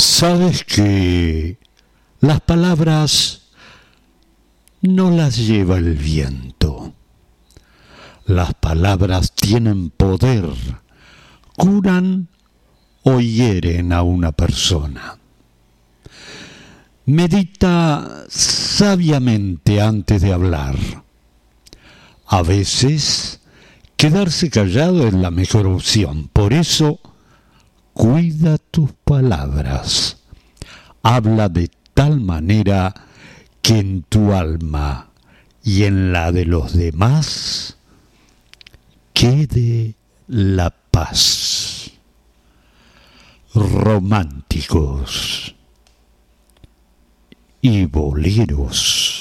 Sabes que las palabras no las lleva el viento. Las palabras tienen poder, curan o hieren a una persona. Medita sabiamente antes de hablar. A veces, quedarse callado es la mejor opción. Por eso, cuida tus palabras. Habla de tal manera que en tu alma y en la de los demás quede la paz. Románticos y boleros.